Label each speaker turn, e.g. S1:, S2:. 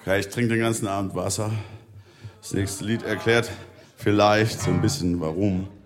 S1: Okay, ich trinke den ganzen Abend Wasser. Das nächste Lied erklärt vielleicht so ein bisschen warum.